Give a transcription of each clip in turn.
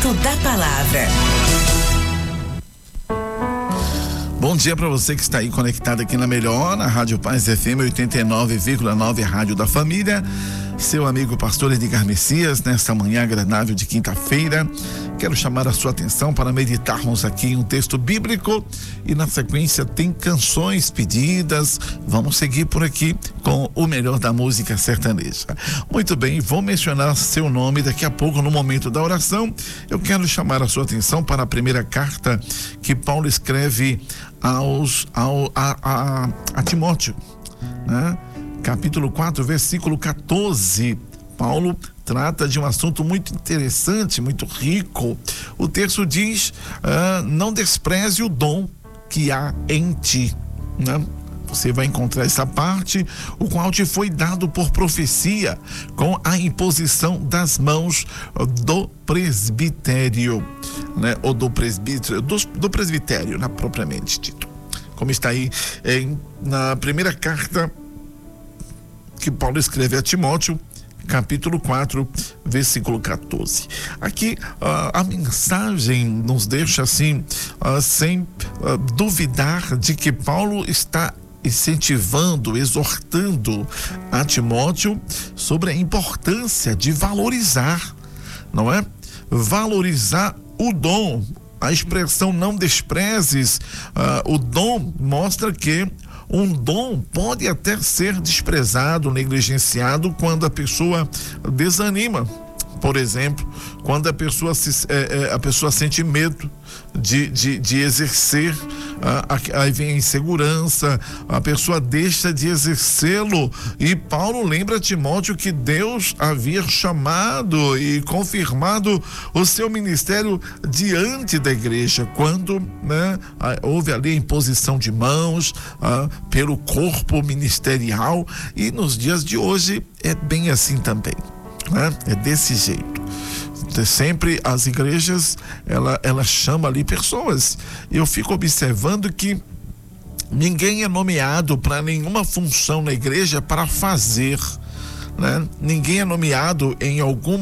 Momento da Palavra. Bom dia para você que está aí conectado aqui na Melhor, na Rádio Paz FM 89,9, Rádio da Família. Seu amigo pastor Edgar Messias, nesta manhã agradável de quinta-feira. Quero chamar a sua atenção para meditarmos aqui um texto bíblico e na sequência tem canções pedidas. Vamos seguir por aqui com o melhor da música sertaneja. Muito bem, vou mencionar seu nome daqui a pouco no momento da oração. Eu quero chamar a sua atenção para a primeira carta que Paulo escreve a Timóteo, né? Capítulo 4, versículo 14. Paulo trata de um assunto muito interessante, muito rico. O texto diz: não despreze o dom que há em ti, né? Você vai encontrar essa parte, o qual te foi dado por profecia, com a imposição das mãos do presbitério, né? Ou do presbítero, do presbitério, né? Propriamente dito. Como está aí na primeira carta que Paulo escreve a Timóteo, capítulo 4, versículo 14. Aqui a mensagem nos deixa assim, sem duvidar de que Paulo está incentivando, exortando a Timóteo sobre a importância de valorizar, não é? Valorizar o dom. A expressão não desprezes o dom mostra que um dom pode até ser desprezado, negligenciado quando a pessoa desanima. Por exemplo, quando a pessoa sente medo de exercer, aí vem a insegurança, a pessoa deixa de exercê-lo. E Paulo lembra a Timóteo que Deus havia chamado e confirmado o seu ministério diante da igreja, quando, né, houve ali a imposição de mãos pelo corpo ministerial. E nos dias de hoje é bem assim também, né? É desse jeito. Sempre as igrejas, ela chama ali pessoas. Eu fico observando que ninguém é nomeado para nenhuma função na igreja para fazer, né? Ninguém é nomeado em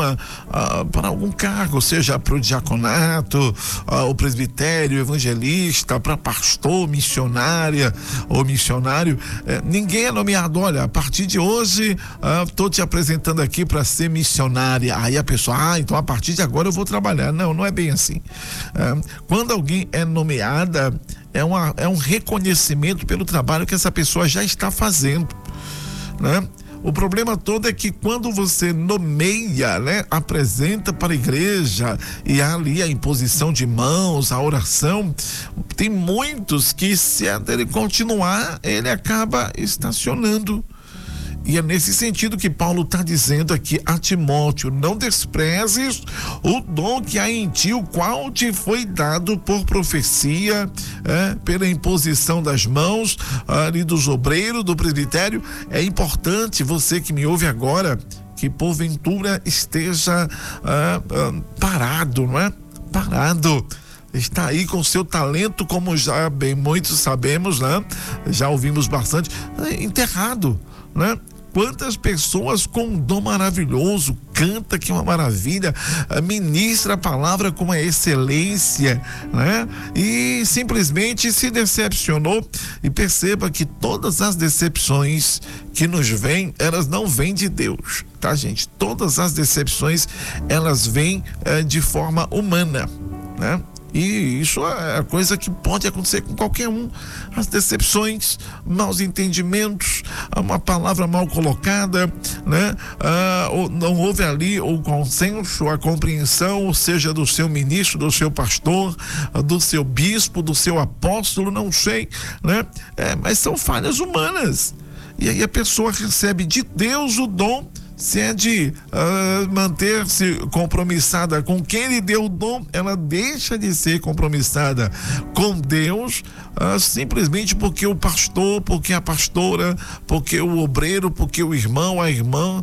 para algum cargo, seja para o diaconato, o presbitério, evangelista, para pastor, missionária ou missionário. Ninguém é nomeado. Olha, a partir de hoje estou te apresentando aqui para ser missionária. Aí a pessoa, então a partir de agora eu vou trabalhar. Não é bem assim. Quando alguém é nomeada, é um reconhecimento pelo trabalho que essa pessoa já está fazendo, né? O problema todo é que quando você nomeia, né, apresenta para a igreja e há ali a imposição de mãos, a oração, tem muitos que, se ele continuar, ele acaba estacionando. E é nesse sentido que Paulo está dizendo aqui a Timóteo: não desprezes o dom que há em ti, o qual te foi dado por profecia, pela imposição das mãos ali dos obreiros, do presbitério. É importante, você que me ouve agora, que porventura esteja parado, não é? Parado. Está aí com seu talento, como já bem muitos sabemos, né? Já ouvimos bastante, enterrado, né? Quantas pessoas com um dom maravilhoso, canta que é uma maravilha, ministra a palavra com uma excelência, né? E simplesmente se decepcionou. E perceba que todas as decepções que nos vêm, elas não vêm de Deus, tá, gente? Todas as decepções, elas vêm de forma humana, né? E isso é a coisa que pode acontecer com qualquer um. As decepções, maus entendimentos, uma palavra mal colocada, né? Ou não houve ali o consenso, a compreensão, ou seja, do seu ministro, do seu pastor, do seu bispo, do seu apóstolo, não sei, né? Mas são falhas humanas. E aí a pessoa recebe de Deus o dom. Se é de manter-se compromissada com quem lhe deu o dom, ela deixa de ser compromissada com Deus, simplesmente porque o pastor, porque a pastora, porque o obreiro, porque o irmão, a irmã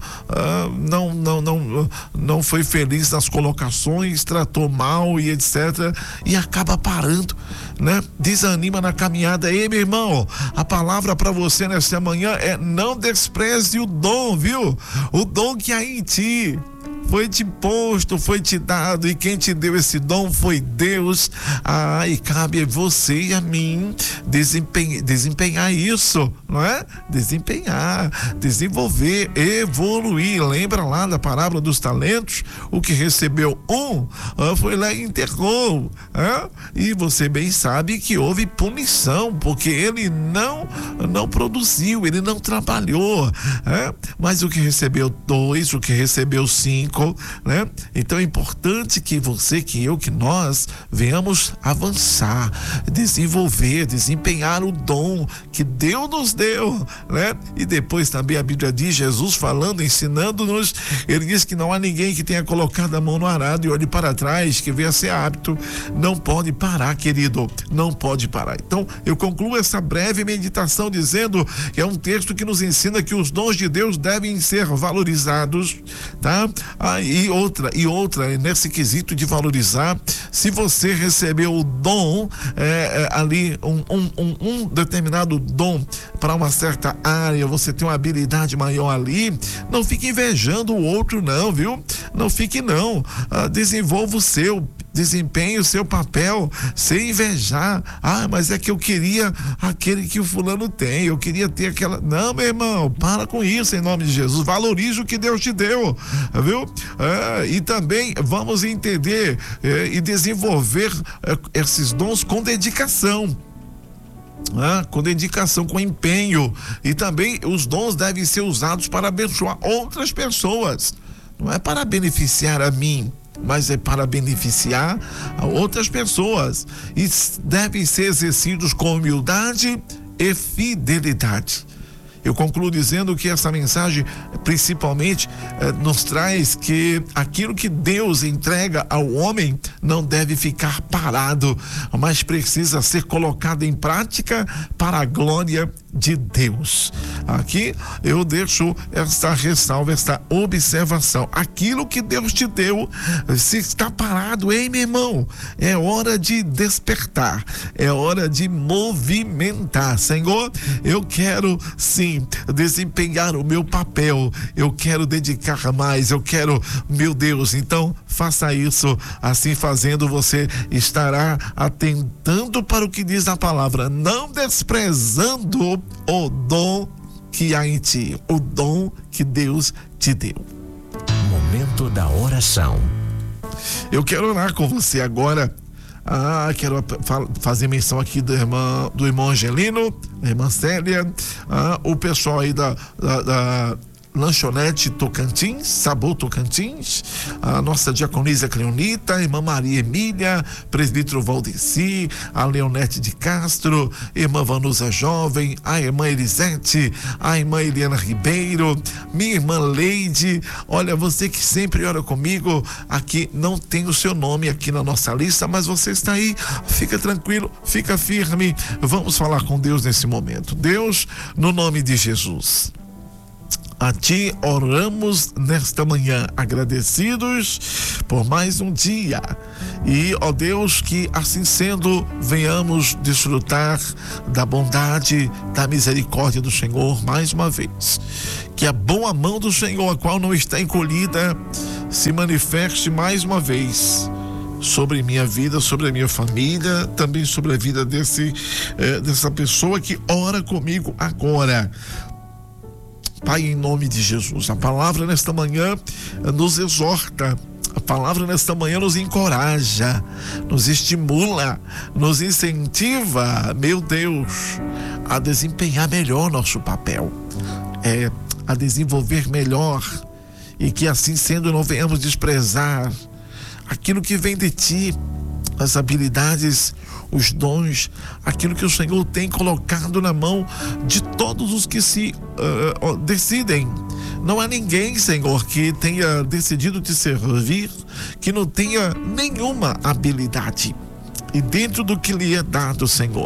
não foi feliz nas colocações, tratou mal e etc. E acaba parando, né? Desanima na caminhada. Ei, meu irmão, a palavra para você nesta manhã é: não despreze o dom, viu? O dom que há em ti. foi te posto, foi te dado, e quem te deu esse dom foi Deus. E cabe a você e a mim desempenhar isso, não é? Desempenhar, desenvolver, evoluir. Lembra lá da parábola dos talentos? O que recebeu foi lá e enterrou, e você bem sabe que houve punição, porque ele não produziu, ele não trabalhou, mas o que recebeu 2, o que recebeu 5, né? Então é importante que você, que eu, que nós venhamos avançar, desenvolver, desempenhar o dom que Deus nos deu, né? E depois também a Bíblia diz, Jesus falando, ensinando-nos, ele diz que não há ninguém que tenha colocado a mão no arado e olhe para trás, que venha a ser hábito. Não pode parar, querido, não pode parar. Então eu concluo essa breve meditação dizendo que é um texto que nos ensina que os dons de Deus devem ser valorizados, tá? E outra, nesse quesito de valorizar, se você recebeu o dom, ali um determinado dom para uma certa área, você tem uma habilidade maior ali, não fique invejando o outro não, viu? Não fique não, desenvolva o seu, desempenhe o seu papel sem invejar. Mas é que eu queria aquele que o fulano tem, eu queria ter aquela. Não, meu irmão, para com isso em nome de Jesus, valorize o que Deus te deu, viu? E também vamos entender e desenvolver esses dons com dedicação. Com dedicação, com empenho, e também os dons devem ser usados para abençoar outras pessoas, não é para beneficiar a mim, mas é para beneficiar a outras pessoas, e devem ser exercidos com humildade e fidelidade. Eu concluo dizendo que essa mensagem principalmente nos traz que aquilo que Deus entrega ao homem não deve ficar parado, mas precisa ser colocado em prática para a glória de Deus. Aqui eu deixo esta ressalva, esta observação. Aquilo que Deus te deu, se está parado, ei, meu irmão, é hora de despertar, é hora de movimentar. Senhor, eu quero sim desempenhar o meu papel, eu quero dedicar mais, eu quero, meu Deus, então faça isso. Assim fazendo, você estará atentando para o que diz a palavra, não desprezando o dom que há em ti, o dom que Deus te deu. Momento da oração. Eu quero orar com você agora. Quero fazer menção aqui do irmão Angelino, da irmã Célia, o pessoal aí da Lanchonete Tocantins, Sabor Tocantins, a nossa diaconisa Cleonita, a irmã Maria Emília, presbítero Valdeci, a Leonete de Castro, irmã Vanusa Jovem, a irmã Elisete, a irmã Eliana Ribeiro, minha irmã Leide. Olha, você que sempre ora comigo, aqui não tem o seu nome aqui na nossa lista, mas você está aí, fica tranquilo, fica firme, vamos falar com Deus nesse momento. Deus, no nome de Jesus, a ti oramos nesta manhã, agradecidos por mais um dia, e ó Deus, que assim sendo venhamos desfrutar da bondade, da misericórdia do Senhor mais uma vez, que a boa mão do Senhor, a qual não está encolhida, se manifeste mais uma vez sobre minha vida, sobre a minha família, também sobre a vida dessa pessoa que ora comigo agora. Pai, em nome de Jesus, a palavra nesta manhã nos exorta, a palavra nesta manhã nos encoraja, nos estimula, nos incentiva, meu Deus, a desempenhar melhor nosso papel, a desenvolver melhor, e que assim sendo não venhamos desprezar aquilo que vem de ti, as habilidades, os dons, aquilo que o Senhor tem colocado na mão de todos os que se decidem. Não há ninguém, Senhor, que tenha decidido te servir, que não tenha nenhuma habilidade. E dentro do que lhe é dado, Senhor,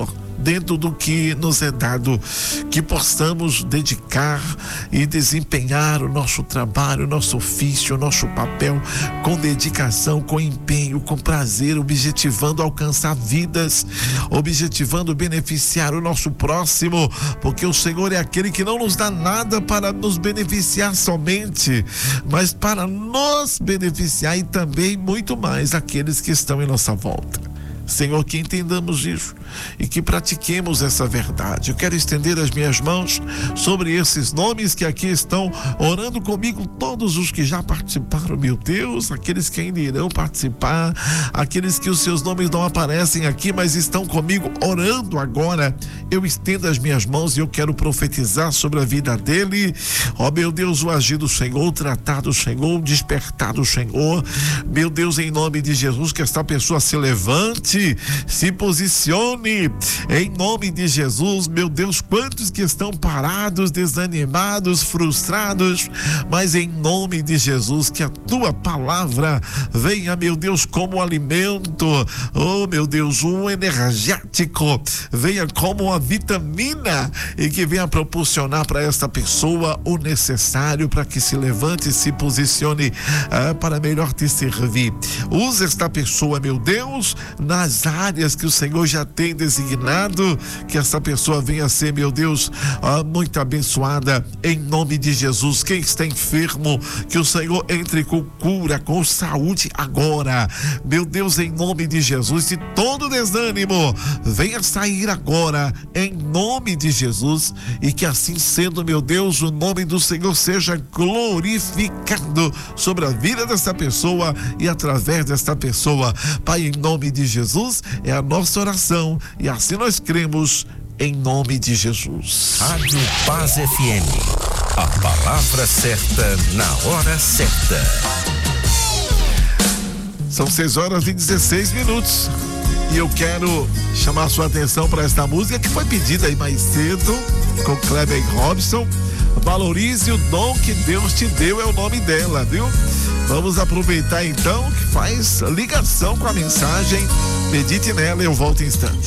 dentro do que nos é dado, que possamos dedicar e desempenhar o nosso trabalho, o nosso ofício, o nosso papel com dedicação, com empenho, com prazer, objetivando alcançar vidas, objetivando beneficiar o nosso próximo, porque o Senhor é aquele que não nos dá nada para nos beneficiar somente, mas para nos beneficiar e também muito mais aqueles que estão em nossa volta. Senhor, que entendamos isso e que pratiquemos essa verdade. Eu quero estender as minhas mãos sobre esses nomes que aqui estão orando comigo, todos os que já participaram, meu Deus, aqueles que ainda irão participar, aqueles que os seus nomes não aparecem aqui, mas estão comigo orando agora. Eu estendo as minhas mãos e eu quero profetizar sobre a vida dele. Ó meu Deus, o agir do Senhor, o tratar do Senhor, o despertar do Senhor. Meu Deus, em nome de Jesus, que esta pessoa se levante, se posicione em nome de Jesus. Meu Deus, quantos que estão parados, desanimados, frustrados, mas em nome de Jesus, que a tua palavra venha, meu Deus, como alimento, oh meu Deus, um energético, venha como uma vitamina e que venha proporcionar para esta pessoa o necessário para que se levante e se posicione para melhor te servir. Usa esta pessoa, meu Deus, nas áreas que o Senhor já tem designado, que essa pessoa venha ser, meu Deus, muito abençoada em nome de Jesus. Quem está enfermo, que o Senhor entre com cura, com saúde agora, meu Deus, em nome de Jesus. E todo desânimo venha sair agora em nome de Jesus, e que assim sendo, meu Deus, o nome do Senhor seja glorificado sobre a vida dessa pessoa e através desta pessoa. Pai, em nome de Jesus, é a nossa oração e assim nós cremos em nome de Jesus. Rádio Paz FM, a palavra certa na hora certa. São 6h16 e eu quero chamar sua atenção para esta música que foi pedida aí mais cedo com Kleber e Robson. Valorize o dom que Deus te deu, é o nome dela, viu? Vamos aproveitar então que faz ligação com a mensagem. Medite nela e eu volto em instante.